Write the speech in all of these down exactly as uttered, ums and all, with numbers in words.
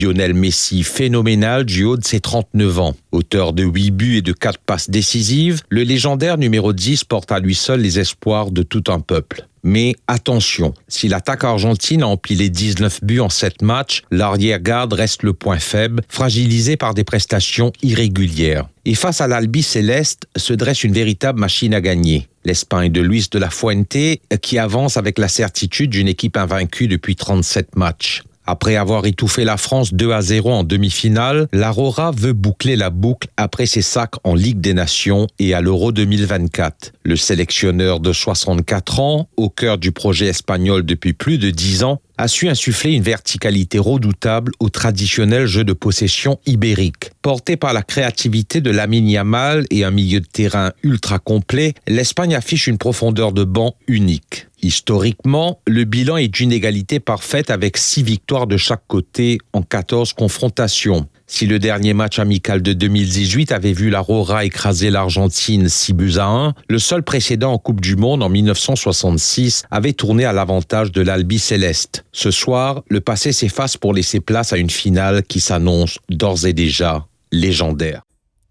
Lionel Messi, phénoménal du haut de ses trente-neuf ans. Auteur de huit buts et de quatre passes décisives, le légendaire numéro dix porte à lui seul les espoirs de tout un peuple. Mais attention, si l'attaque argentine a empilé dix-neuf buts en sept matchs, l'arrière-garde reste le point faible, fragilisé par des prestations irrégulières. Et face à l'Albi Céleste se dresse une véritable machine à gagner. L'Espagne de Luis de la Fuente qui avance avec la certitude d'une équipe invaincue depuis trente-sept matchs. Après avoir étouffé la France deux à zéro en demi-finale, l'Aurora veut boucler la boucle après ses sacs en Ligue des Nations et à l'Euro deux mille vingt-quatre. Le sélectionneur de soixante-quatre ans, au cœur du projet espagnol depuis plus de dix ans, a su insuffler une verticalité redoutable au traditionnel jeu de possession ibérique. Porté par la créativité de Lamine Yamal et un milieu de terrain ultra complet, l'Espagne affiche une profondeur de banc unique. Historiquement, le bilan est d'une égalité parfaite avec six victoires de chaque côté en quatorze confrontations. Si le dernier match amical de deux mille dix-huit avait vu l'Aurora écraser l'Argentine six buts à un, le seul précédent en Coupe du Monde en dix-neuf cent soixante-six avait tourné à l'avantage de l'Albi Céleste. Ce soir, le passé s'efface pour laisser place à une finale qui s'annonce d'ores et déjà légendaire.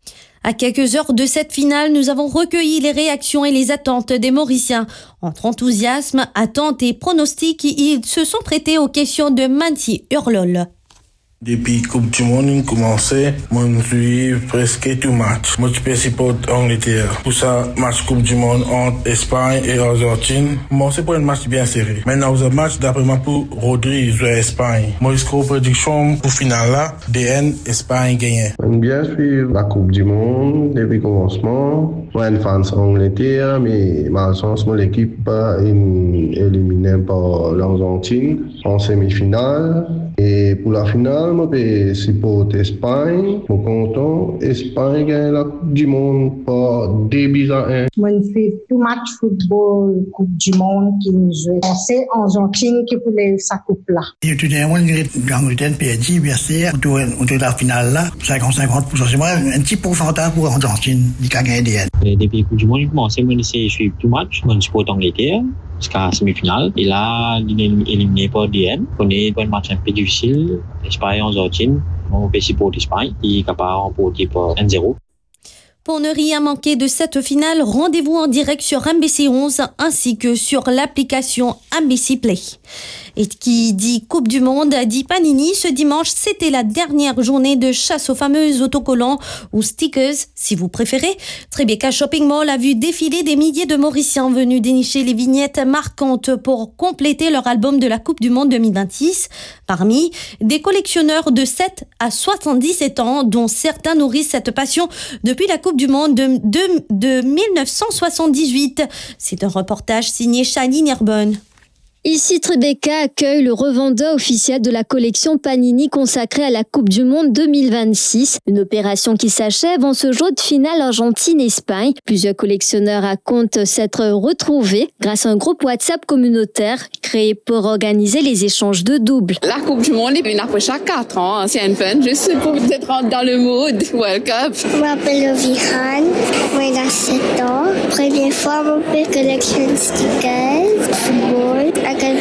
À quelques heures de cette finale, nous avons recueilli les réactions et les attentes des Mauriciens. Entre enthousiasme, attentes et pronostics, ils se sont prêtés aux questions de Manti Hurlol. Depuis Coupe du Monde, on commençait, moi je suis presque tout match. Moi je supporte Angleterre. Pour ça, match Coupe du Monde entre Espagne et Argentine. Moi c'est pour un match bien serré. Maintenant, le match d'après moi pour Rodri jouer Espagne. Moi je crois prédiction pour finale là, D N Espagne gagne. On bien suivre la Coupe du Monde depuis le commencement. Moi un fan Angleterre, mais malheureusement l'équipe est éliminée par l'Argentine en semi-finale. Et pour la finale, je supporte l'Espagne. Je suis content. L'Espagne gagne la Coupe du Monde par deux buts à un. Je fais tout match football, Coupe du Monde qui nous joue. C'est Argentine qui voulait sa coupe là. Et tout d'un moment, l'Angleterre perdit, bien sûr, autour de la finale là, cinquante cinquante pour cent. C'est moi un petit pourcentage pour l'Argentine qui a gagné. Depuis la Coupe du Monde, je commence à suivre tout match. Je supporte l'Angleterre jusqu'à la semi-finale. Et là, il est éliminé par D N. On est dans un match un peu difficile. Espagne, Argentine. On peut supporter l'Espagne qui est capable de remporter par un zéro. Pour ne rien manquer de cette finale, rendez-vous en direct sur M B C onze ainsi que sur l'application M B C Play. Et qui dit Coupe du Monde, dit Panini. Ce dimanche, c'était la dernière journée de chasse aux fameux autocollants ou stickers, si vous préférez. Tribeca Shopping Mall a vu défiler des milliers de Mauriciens venus dénicher les vignettes marquantes pour compléter leur album de la Coupe du Monde deux mille vingt-six. Parmi des collectionneurs de sept à soixante-dix-sept ans, dont certains nourrissent cette passion depuis la Coupe du Monde de, de, de dix-neuf cent soixante-dix-huit. C'est un reportage signé Shaline Erbon. Ici, Tribeca accueille le revendeur officiel de la collection Panini consacrée à la Coupe du Monde deux mille vingt-six. Une opération qui s'achève en ce jour de finale Argentine-Espagne. Plusieurs collectionneurs racontent s'être retrouvés grâce à un groupe WhatsApp communautaire créé pour organiser les échanges de doubles. La Coupe du Monde est une approche chaque quatre ans. C'est un fun juste pour peut-être rentrer dans le mood World Cup. Je m'appelle Oviran, moi j'ai sept ans. Première fois, mon père collectionne stickers, football.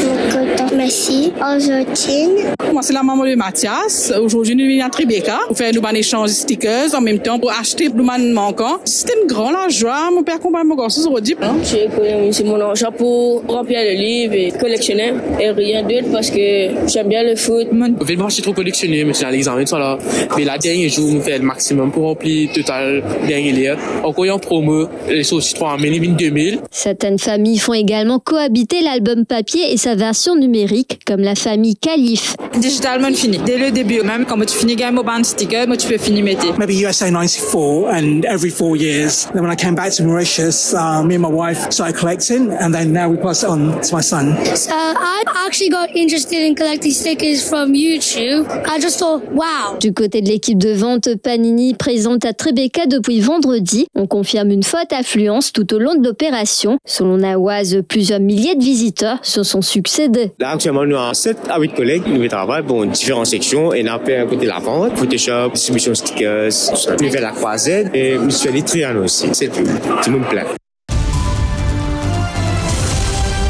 Messi, Argentine. Moi, c'est la maman de Mathias. Aujourd'hui, nous venons à Tribeca pour faire un échange de stickers en même temps pour acheter le man manquant. C'était une grande joie. Mon père comprend mon garçon aujourd'hui. J'ai économisé mon argent pour remplir le livre et collectionner et rien d'autre parce que j'aime bien le foot. Je vais marcher trop collectionner, mais j'ai l'examen de ça là. Mais la dernière jour, nous fait le maximum pour remplir total dernier livre. Encore en promo, les sauces trois mille deux mille. Certaines familles font également cohabiter l'album papier et sa version numérique, comme la famille Khalif. Digitalement fini. Dès le début, même quand tu finis game au band sticker, moi tu peux finir mettre. Maybe U S A ninety-four, and every four years. Then when I came back to Mauritius, uh, me and my wife started collecting, and then now we pass it on to my son. So I actually got interested in collecting stickers from YouTube. I just thought, wow. Du côté de l'équipe de vente Panini présente à Tribeca depuis vendredi, on confirme une forte affluence tout au long de l'opération. Selon Nawaz, plusieurs milliers de visiteurs se sont succédés. Là, actuellement, nous avons sept à huit collègues. Nous travaillons pour différentes sections et nous avons un côté de la vente, Photoshop, distribution stickers, nous faisons la croisette et nous faisons les trianos aussi. C'est tout. Tout le monde plaît.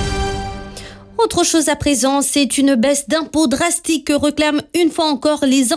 Autre chose à présent, c'est une baisse d'impôts drastique que réclament une fois encore les